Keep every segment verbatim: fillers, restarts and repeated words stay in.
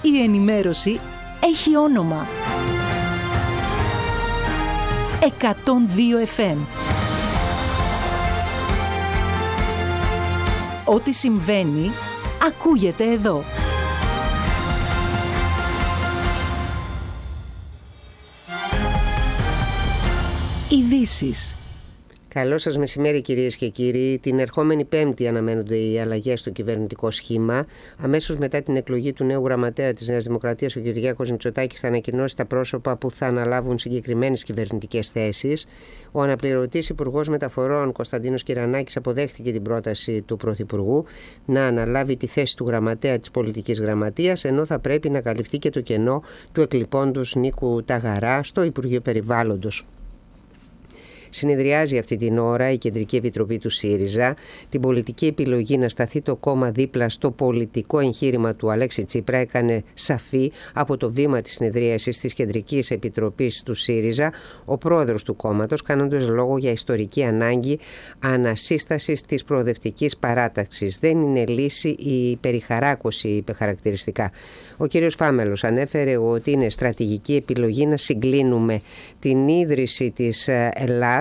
Η ενημέρωση έχει όνομα. εκατόν δύο εφ εμ. Ό,τι συμβαίνει, ακούγεται εδώ. Ειδήσεις. Καλό σας μεσημέρι κυρίες και κύριοι. Την ερχόμενη Πέμπτη αναμένονται οι αλλαγές στο κυβερνητικό σχήμα. Αμέσως μετά την εκλογή του νέου γραμματέα της Νέας Δημοκρατίας, ο Κυριάκος Μητσοτάκης θα ανακοινώσει τα πρόσωπα που θα αναλάβουν συγκεκριμένες κυβερνητικές θέσεις. Ο αναπληρωτής Υπουργός Μεταφορών Κωνσταντίνος Κυρανάκης αποδέχθηκε την πρόταση του Πρωθυπουργού να αναλάβει τη θέση του γραμματέα της Πολιτικής Γραμματείας, ενώ θα πρέπει να καλυφθεί και το κενό του εκλειπώντος Νίκου Ταγαρά στο Υπουργείο Περιβάλλοντος. Συνεδριάζει αυτή την ώρα η Κεντρική Επιτροπή του ΣΥΡΙΖΑ. Την πολιτική επιλογή να σταθεί το κόμμα δίπλα στο πολιτικό εγχείρημα του Αλέξη Τσίπρα έκανε σαφή από το βήμα της συνεδρίασης της Κεντρικής Επιτροπής του ΣΥΡΙΖΑ ο πρόεδρος του κόμματος, κάνοντας λόγο για ιστορική ανάγκη ανασύστασης της προοδευτικής παράταξης. Δεν είναι λύση η περιχαράκωση, είπε χαρακτηριστικά. Ο κ. Φάμελος ανέφερε ότι είναι στρατηγική επιλογή να συγκλίνουμε την ίδρυση της Ελλάδας,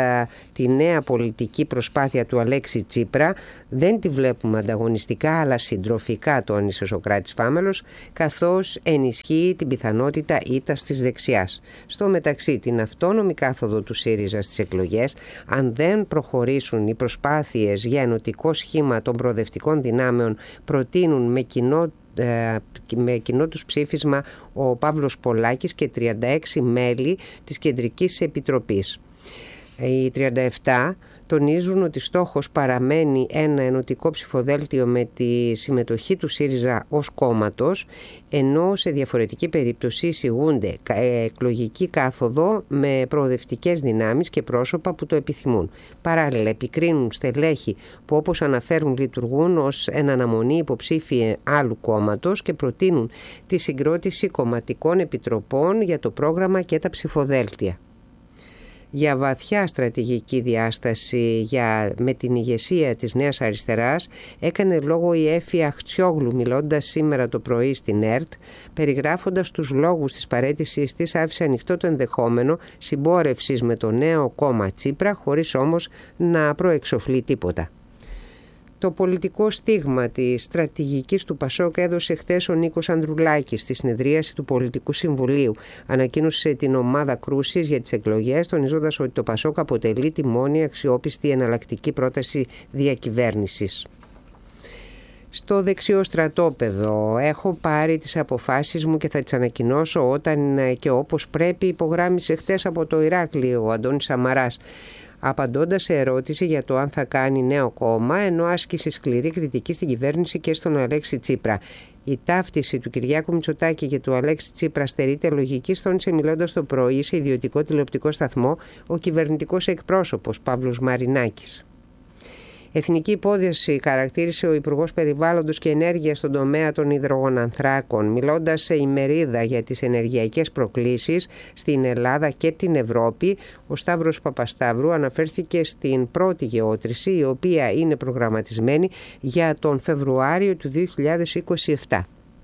τη νέα πολιτική προσπάθεια του Αλέξη Τσίπρα. Δεν τη βλέπουμε ανταγωνιστικά αλλά συντροφικά, τόνισε ο Σωκράτης Φάμελος, καθώς ενισχύει την πιθανότητα ήττας της δεξιάς. Στο μεταξύ, την αυτόνομη κάθοδο του ΣΥΡΙΖΑ στις εκλογές, αν δεν προχωρήσουν οι προσπάθειες για ενωτικό σχήμα των προοδευτικών δυνάμεων, προτείνουν με κοινό με κοινό τους ψήφισμα ο Παύλος Πολάκης και τριάντα έξι μέλη της Κεντρικής Επιτροπής. Οι τριάντα επτά τονίζουν ότι στόχος παραμένει ένα ενωτικό ψηφοδέλτιο με τη συμμετοχή του ΣΥΡΙΖΑ ως κόμματος, ενώ σε διαφορετική περίπτωση εισηγούνται εκλογική κάθοδο με προοδευτικές δυνάμεις και πρόσωπα που το επιθυμούν. Παράλληλα, επικρίνουν στελέχη που, όπως αναφέρουν, λειτουργούν ως εν αναμονή υποψήφιοι άλλου κόμματος και προτείνουν τη συγκρότηση κομματικών επιτροπών για το πρόγραμμα και τα ψηφοδέλτια. Για βαθιά στρατηγική διάσταση για, με την ηγεσία της Νέας Αριστεράς έκανε λόγο η Έφη Αχτσιόγλου, μιλώντας σήμερα το πρωί στην ΕΡΤ, περιγράφοντας τους λόγους της παραίτησής της, άφησε ανοιχτό το ενδεχόμενο συμπόρευσης με το νέο κόμμα Τσίπρα, χωρίς όμως να προεξοφλεί τίποτα. Το πολιτικό στίγμα της στρατηγικής του Πασόκ έδωσε χθες ο Νίκος Ανδρουλάκης στη συνεδρίαση του Πολιτικού Συμβουλίου. Ανακοίνωσε την ομάδα κρούσης για τις εκλογές, τονίζοντας ότι το Πασόκ αποτελεί τη μόνη αξιόπιστη εναλλακτική πρόταση διακυβέρνησης. Στο δεξιό στρατόπεδο έχω πάρει τις αποφάσεις μου και θα τις ανακοινώσω όταν και όπως πρέπει, υπογράμμισε χθες από το Ηράκλειο ο Αντώνης Σαμαράς, απαντώντας σε ερώτηση για το αν θα κάνει νέο κόμμα, ενώ άσκησε σκληρή κριτική στην κυβέρνηση και στον Αλέξη Τσίπρα. Η ταύτιση του Κυριάκου Μητσοτάκη και του Αλέξη Τσίπρα στερείται λογική, τόνισε μιλώντας το πρωί σε ιδιωτικό τηλεοπτικό σταθμό ο κυβερνητικός εκπρόσωπος Παύλος Μαρινάκης. Εθνική υπόθεση χαρακτήρισε ο Υπουργός Περιβάλλοντος και Ενέργειας στον τομέα των υδρογονανθράκων, μιλώντας σε ημερίδα για τις ενεργειακές προκλήσεις στην Ελλάδα και την Ευρώπη. Ο Σταύρος Παπασταύρου αναφέρθηκε στην πρώτη γεώτρηση, η οποία είναι προγραμματισμένη για τον Φεβρουάριο του δύο χιλιάδες είκοσι επτά.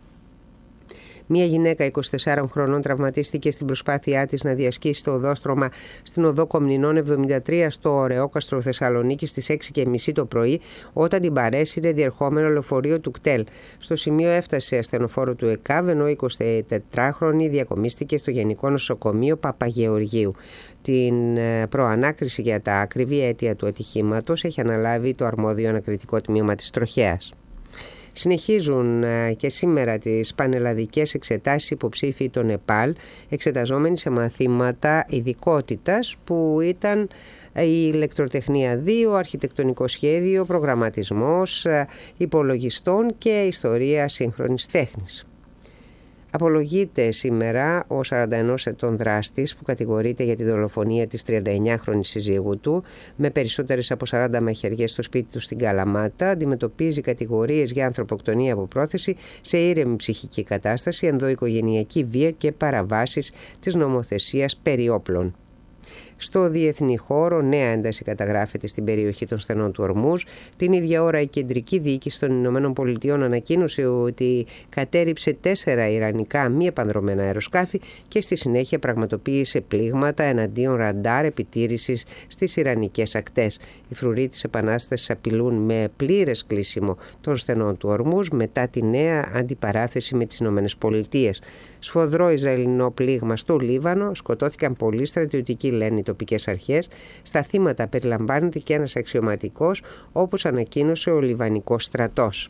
Μία γυναίκα είκοσι τεσσάρων χρονών τραυματίστηκε στην προσπάθειά της να διασχίσει το οδόστρωμα στην οδό Κομνηνών εβδομήντα τρία στο Ωρεόκαστρο Θεσσαλονίκη στις έξι και μισή το πρωί, όταν την παρέσυρε διερχόμενο λεωφορείο του ΚΤΕΛ. Στο σημείο έφτασε ασθενοφόρο του ΕΚΑΒ, ενώ η εικοσιτετράχρονη διακομίστηκε στο Γενικό Νοσοκομείο Παπαγεωργίου. Την προανάκριση για τα ακριβή αίτια του ατυχήματος έχει αναλάβει το αρμόδιο ανακριτικό τμήμα της τροχέας. Συνεχίζουν και σήμερα τις πανελλαδικές εξετάσεις υποψήφιοι των ΕΠΑΛ, εξεταζόμενοι σε μαθήματα ειδικότητας που ήταν η ηλεκτροτεχνία δύο, αρχιτεκτονικό σχέδιο, προγραμματισμός υπολογιστών και ιστορία σύγχρονης τέχνης. Απολογείται σήμερα ο σαράντα ενός ετών δράστης που κατηγορείται για τη δολοφονία της τριανταεννιάχρονης συζύγου του με περισσότερες από σαράντα μαχαιριές στο σπίτι του στην Καλαμάτα. Αντιμετωπίζει κατηγορίες για ανθρωποκτονία από πρόθεση σε ήρεμη ψυχική κατάσταση, ενδοοικογενειακή βία και παραβάσεις της νομοθεσίας περί όπλων. Στο διεθνή χώρο, νέα ένταση καταγράφεται στην περιοχή των στενών του Ορμούζ. Την ίδια ώρα, η κεντρική διοίκηση των Ηνωμένων Πολιτειών ανακοίνωσε ότι κατέρριψε τέσσερα ιρανικά μη επανδρωμένα αεροσκάφη και στη συνέχεια πραγματοποίησε πλήγματα εναντίον ραντάρ επιτήρησης στις ιρανικές ακτές. Οι φρουροί της Επανάστασης απειλούν με πλήρες κλείσιμο των στενών του Ορμούζ μετά τη νέα αντιπαράθεση με τις Ηνωμένες Πολιτείες. Σφοδρό Ισραηλινό πλήγμα στο Λίβανο, σκοτώθηκαν πολλοί στρατιωτικοί, λένε οι τοπικές αρχές. Στα θύματα περιλαμβάνεται και ένας αξιωματικός, όπως ανακοίνωσε ο Λιβανικός στρατός.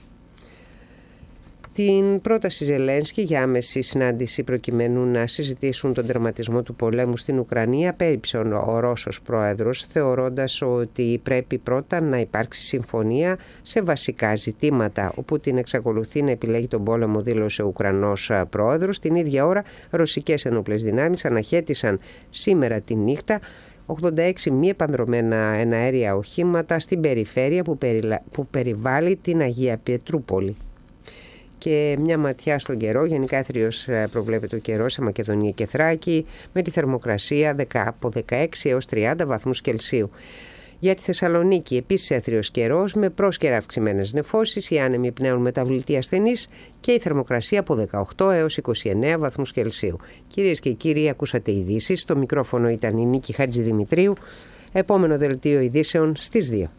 Την πρόταση Ζελένσκι για άμεση συνάντηση προκειμένου να συζητήσουν τον τερματισμό του πολέμου στην Ουκρανία πέριψε ο Ρώσος πρόεδρος, θεωρώντας ότι πρέπει πρώτα να υπάρξει συμφωνία σε βασικά ζητήματα. Ο Πούτιν εξακολουθεί να επιλέγει τον πόλεμο, δήλωσε ο Ουκρανός πρόεδρος. Την ίδια ώρα, ρωσικές ενόπλες δυνάμεις αναχέτησαν σήμερα τη νύχτα ογδόντα έξι μη επανδρωμένα εναέρια οχήματα στην περιφέρεια που, περιλα... που περιβάλλει την Αγία Πετρούπολη. Και μια ματιά στον καιρό. Γενικά έθριος προβλέπεται ο καιρός σε Μακεδονία και Θράκη, με τη θερμοκρασία από δεκαέξι έως τριάντα βαθμούς Κελσίου. Για τη Θεσσαλονίκη επίσης έθριος καιρός με πρόσκαιρα αυξημένες νεφώσεις, οι άνεμοι πνέουν μεταβλητή ασθενής και η θερμοκρασία από δεκαοκτώ έως είκοσι εννέα βαθμούς Κελσίου. Κυρίες και κύριοι, ακούσατε ειδήσεις. Στο μικρόφωνο ήταν η Νίκη Χατζηδημητρίου. Επόμενο δελτίο ειδήσεων στις δύο.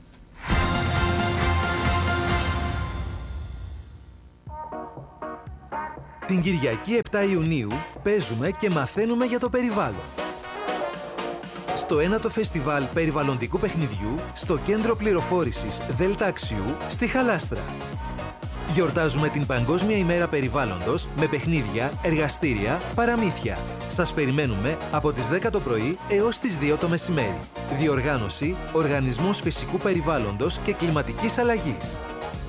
Την Κυριακή επτά Ιουνίου παίζουμε και μαθαίνουμε για το περιβάλλον. Στο ένατο Φεστιβάλ Περιβαλλοντικού Παιχνιδιού στο Κέντρο Πληροφόρησης Δέλτα Αξιού στη Χαλάστρα. Γιορτάζουμε την Παγκόσμια ημέρα περιβάλλοντος με παιχνίδια, εργαστήρια, παραμύθια. Σας περιμένουμε από τις δέκα το πρωί έως τις δύο το μεσημέρι. Διοργάνωση Οργανισμός Φυσικού Περιβάλλοντος και Κλιματικής Αλλαγής.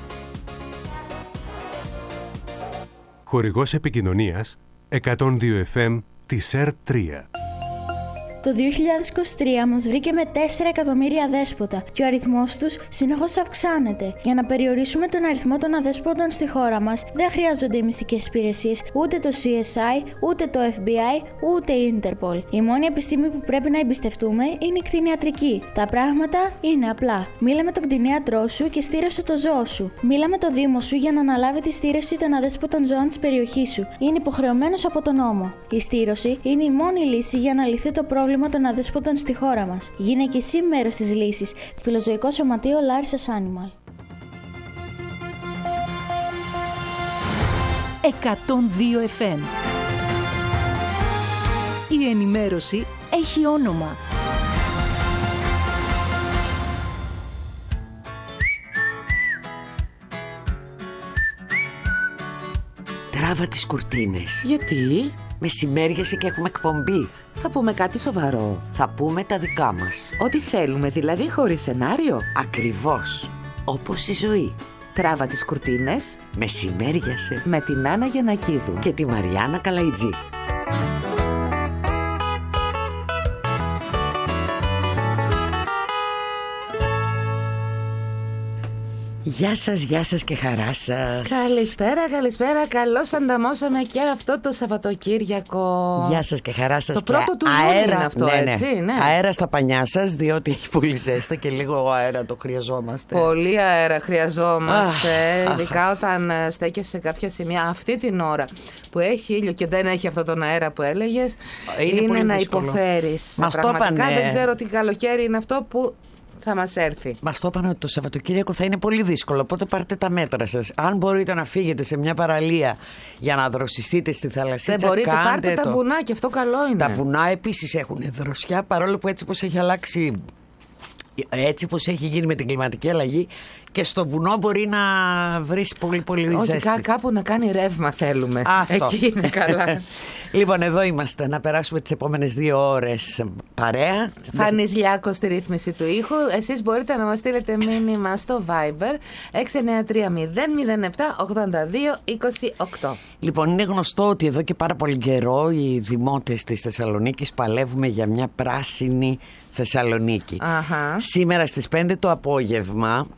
Χορηγός επικοινωνίας εκατόν δύο εφ εμ της ΕΡΤ τρία. Το δύο χιλιάδες είκοσι τρία μας βρήκε με τέσσερα εκατομμύρια αδέσποτα και ο αριθμός τους συνεχώς αυξάνεται. Για να περιορίσουμε τον αριθμό των αδέσποτων στη χώρα μας, δεν χρειάζονται οι μυστικές υπηρεσίες, ούτε το σι ες άι, ούτε το εφ μπι άι, ούτε η Ίντερπολ. Η μόνη επιστήμη που πρέπει να εμπιστευτούμε είναι η κτηνιατρική. Τα πράγματα είναι απλά. Μίλα με τον κτηνίατρό σου και στήρωσε το ζώο σου. Μίλα με το Δήμο σου για να αναλάβει τη στήρωση των αδέσποτων ζώων της περιοχής σου. Είναι υποχρεωμένος από τον νόμο. Η στήρωση είναι η μόνη λύση για να λυθεί το πρόβλημα των αδέσποτων στη χώρα μας. Γίνε και εσύ μέρος της λύσης. Φιλοζωικό Σωματείο Larissa's Animal. εκατόν δύο εφ εμ. Η ενημέρωση έχει όνομα. Τράβα τις κουρτίνες. Γιατί? Μεσημέριασε και έχουμε εκπομπή. Θα πούμε κάτι σοβαρό. Θα πούμε τα δικά μας. Ό,τι θέλουμε, δηλαδή χωρίς σενάριο. Ακριβώς. Όπως η ζωή. Τράβα τις κουρτίνες. Μεσημέριασε. Με την Άννα Γιαννακίδου. Και τη Μαριάννα Καλαϊτζή. Γεια σας, γεια σας και χαρά σας. Καλησπέρα, καλησπέρα. Καλώς ανταμώσαμε και αυτό το Σαββατοκύριακο. Γεια σας και χαρά σας. Το πρώτο του Ιούνιου είναι αυτό, ναι, έτσι, ναι. Αέρα στα πανιά σας, διότι έχει πολύ ζέστα και λίγο αέρα το χρειαζόμαστε. Πολύ αέρα χρειαζόμαστε, αχ, ειδικά αχ. όταν στέκεσαι σε κάποια σημεία αυτή την ώρα που έχει ήλιο και δεν έχει αυτό τον αέρα που έλεγες. Είναι, είναι να δύσκολο. υποφέρεις. Μας το Πραγματικά είπανε. δεν ξέρω τι καλοκαίρι είναι αυτό που θα μας έρθει. Μας το είπαν ότι το Σαββατοκύριακο θα είναι πολύ δύσκολο, οπότε πάρτε τα μέτρα σας. Αν μπορείτε να φύγετε σε μια παραλία για να δροσιστείτε στη θαλασσίτσα, δεν μπορείτε, κάντε πάρτε το. τα βουνά και αυτό καλό είναι. Τα βουνά επίσης έχουν δροσιά, παρόλο που έτσι πως έχει αλλάξει, έτσι πως έχει γίνει με την κλιματική αλλαγή, και στο βουνό μπορεί να βρεις πολύ πολύ Όχι, ζέστη. κά, κάπου να κάνει ρεύμα θέλουμε. Αυτό. Εκεί είναι καλά. Λοιπόν, εδώ είμαστε να περάσουμε τις επόμενες δύο ώρες παρέα. Φάνης Λιάκος στη ρύθμιση του ήχου. Εσείς μπορείτε να μας στείλετε μήνυμα στο Viber έξι εννιά τρία μηδέν μηδέν επτά ογδόντα δύο είκοσι οκτώ. Λοιπόν, είναι γνωστό ότι εδώ και πάρα πολύ καιρό οι δημότες της Θεσσαλονίκης παλεύουμε για μια πράσινη Θεσσαλονίκη. Αχα. Σήμερα στις πέντε το απόγευμα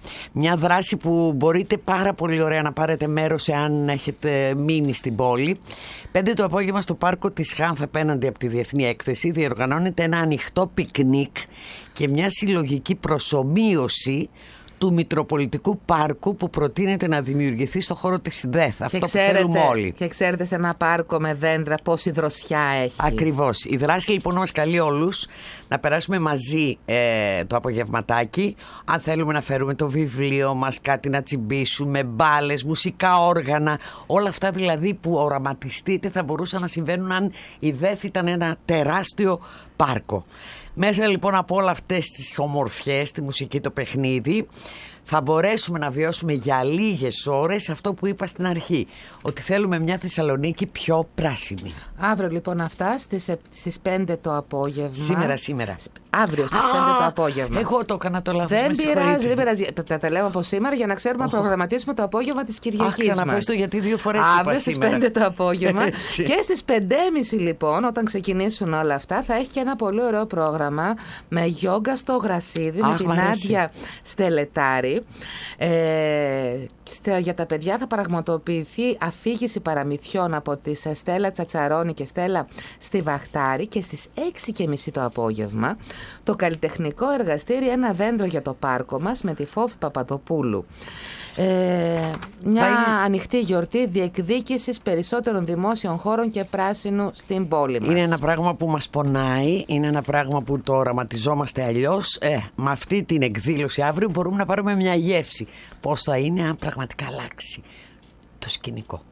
Μια δράση που μπορείτε πάρα πολύ ωραία να πάρετε μέρος εάν έχετε μείνει στην πόλη. Πέντε το απόγευμα στο πάρκο της Χάνθ απέναντι από τη Διεθνή Έκθεση διοργανώνεται ένα ανοιχτό πικνίκ και μια συλλογική προσομοίωση του Μητροπολιτικού Πάρκου που προτείνεται να δημιουργηθεί στο χώρο της ΔΕΘ. Αυτό ξέρετε, που θέλουμε όλοι. Και ξέρετε σε ένα πάρκο με δέντρα πόση δροσιά έχει. Ακριβώς. Η δράση λοιπόν μας καλεί όλους να περάσουμε μαζί ε, το απογευματάκι. Αν θέλουμε να φέρουμε το βιβλίο μας, κάτι να τσιμπήσουμε, μπάλες, μουσικά όργανα. Όλα αυτά δηλαδή που οραματιστείτε θα μπορούσαν να συμβαίνουν αν η ΔΕΘ ήταν ένα τεράστιο πάρκο. Μέσα λοιπόν από όλα αυτές τις ομορφιές, τη μουσική, το παιχνίδι, θα μπορέσουμε να βιώσουμε για λίγες ώρες αυτό που είπα στην αρχή, ότι θέλουμε μια Θεσσαλονίκη πιο πράσινη. Αύριο λοιπόν αυτά στις, στις πέντε το απόγευμα. Σήμερα, σήμερα. Αύριο στις πέντε το απόγευμα. Εγώ το έκανα το λάθος. Δεν πειράζει, δεν πειράζει. Τα, τα λέμε από σήμερα για να ξέρουμε να προγραμματίσουμε το απόγευμα της Κυριακής. Αχ, ξαναπες το γιατί δύο φορές είπα Αύριο στις πέντε το απόγευμα. Και στις πέντε και μισή λοιπόν, όταν ξεκινήσουν όλα αυτά, θα έχει και ένα πολύ ωραίο πρόγραμμα με γιόγκα στο Γρασίδι, με την Νάντια Στελετάρη. Ε, για τα παιδιά θα πραγματοποιηθεί αφήγηση παραμυθιών από τις Στέλλα Τσατσαρώνη και Στέλλα Στιβαχτάρη και στις έξι και μισή το απόγευμα το καλλιτεχνικό εργαστήρι «Ένα δέντρο για το πάρκο μας» με τη Φόφη Παπαδοπούλου. Ε, μια είναι... ανοιχτή γιορτή διεκδίκησης περισσότερων δημόσιων χώρων και πράσινου στην πόλη μας. Είναι ένα πράγμα που μας πονάει, είναι ένα πράγμα που το οραματιζόμαστε αλλιώς. Ε, με αυτή την εκδήλωση αύριο μπορούμε να πάρουμε μια γεύση πώς θα είναι αν πραγματικά αλλάξει το σκηνικό.